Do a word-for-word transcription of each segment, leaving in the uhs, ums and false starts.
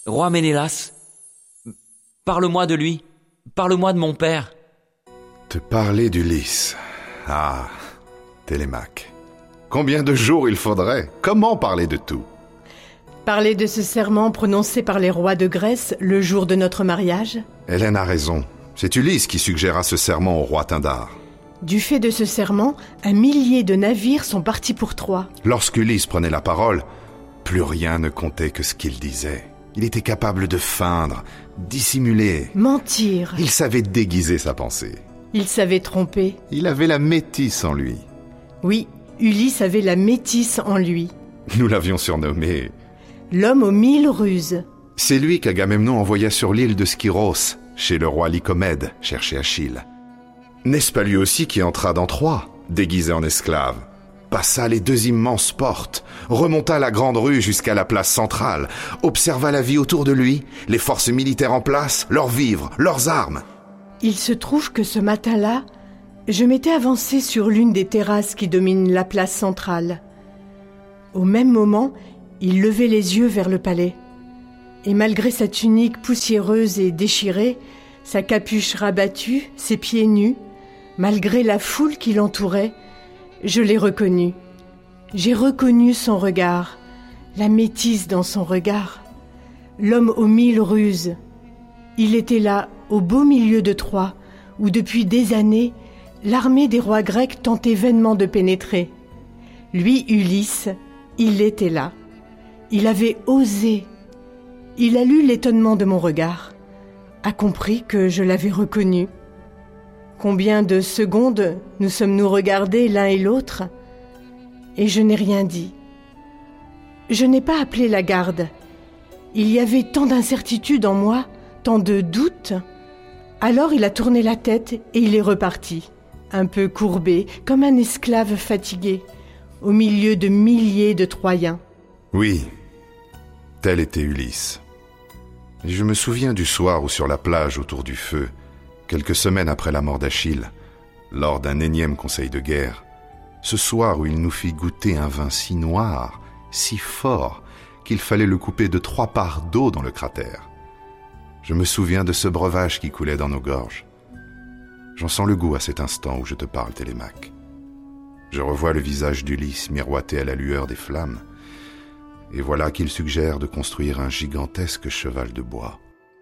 Roi Ménélas, parle-moi de lui, parle-moi de mon père. Te parler d'Ulysse. Ah, Télémaque. Combien de jours il faudrait? Comment parler de tout? Parler de ce serment prononcé par les rois de Grèce le jour de notre mariage? Hélène a raison. C'est Ulysse qui suggéra ce serment au roi Pindare. Du fait de ce serment, un millier de navires sont partis pour Troie. Lorsqu'Ulysse prenait la parole, plus rien ne comptait que ce qu'il disait. Il était capable de feindre, dissimuler. Mentir. Il savait déguiser sa pensée. Il savait tromper. Il avait la métisse en lui. Oui, Ulysse avait la métisse en lui. Nous l'avions surnommé... L'homme aux mille ruses. C'est lui qu'Agamemnon envoya sur l'île de Skyros, chez le roi Lycomède, chercher Achille. N'est-ce pas lui aussi qui entra dans Troie, déguisé en esclave, passa les deux immenses portes, remonta la grande rue jusqu'à la place centrale, observa la vie autour de lui, les forces militaires en place, leurs vivres, leurs armes. Il se trouve que ce matin-là, je m'étais avancée sur l'une des terrasses qui dominent la place centrale. Au même moment, il levait les yeux vers le palais. Et malgré sa tunique poussiéreuse et déchirée, sa capuche rabattue, ses pieds nus, malgré la foule qui l'entourait, je l'ai reconnu. J'ai reconnu son regard, la métisse dans son regard, l'homme aux mille ruses. Il était là, au beau milieu de Troie, où depuis des années, l'armée des rois grecs tentait vainement de pénétrer. Lui, Ulysse, il était là. Il avait osé. Il a lu l'étonnement de mon regard, a compris que je l'avais reconnu. Combien de secondes nous sommes-nous regardés l'un et l'autre, et je n'ai rien dit. Je n'ai pas appelé la garde. Il y avait tant d'incertitudes en moi, tant de doutes. Alors il a tourné la tête et il est reparti, un peu courbé, comme un esclave fatigué, au milieu de milliers de Troyens. Oui, tel était Ulysse. Et je me souviens du soir où sur la plage autour du feu, quelques semaines après la mort d'Achille, lors d'un énième conseil de guerre, ce soir où il nous fit goûter un vin si noir, si fort, qu'il fallait le couper de trois parts d'eau dans le cratère. Je me souviens de ce breuvage qui coulait dans nos gorges. J'en sens le goût à cet instant où je te parle, Télémaque. Je revois le visage d'Ulysse miroiter à la lueur des flammes, et voilà qu'il suggère de construire un gigantesque cheval de bois.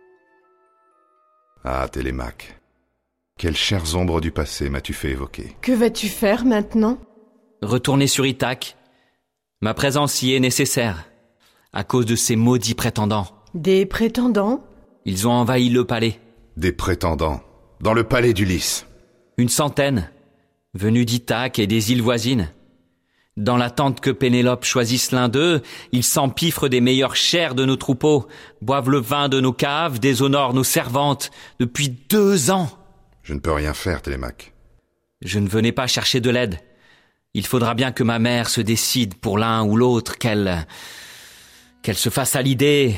Ah, Télémaque, quelles chères ombres du passé m'as-tu fait évoquer? Que vas-tu faire maintenant? Retourner sur Ithaque. Ma présence y est nécessaire, à cause de ces maudits prétendants. Des prétendants? Ils ont envahi le palais. Des prétendants, dans le palais d'Ulysse. Une centaine, venus d'Ithaque et des îles voisines. Dans l'attente que Pénélope choisisse l'un d'eux, ils s'empiffrent des meilleures chairs de nos troupeaux, boivent le vin de nos caves, déshonorent nos servantes, depuis deux ans. Je ne peux rien faire, Télémaque. Je ne venais pas chercher de l'aide. Il faudra bien que ma mère se décide pour l'un ou l'autre, qu'elle... qu'elle se fasse à l'idée.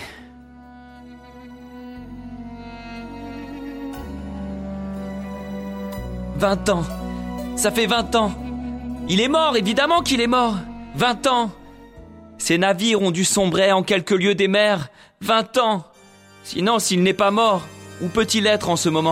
Vingt ans. Ça fait vingt ans. Il est mort, évidemment qu'il est mort. Vingt ans. Ces navires ont dû sombrer en quelques lieues des mers. Vingt ans. Sinon, s'il n'est pas mort, où peut-il être en ce moment ?